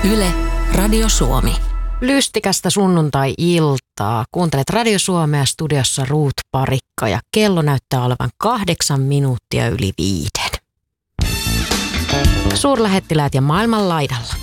Yle, Radio Suomi. Lystikästä sunnuntai-iltaa. Kuuntelet Radio Suomea, studiossa Ruut Parikka ja kello näyttää olevan 8 minuuttia yli 5. Suurlähettiläät ja maailman laidalla.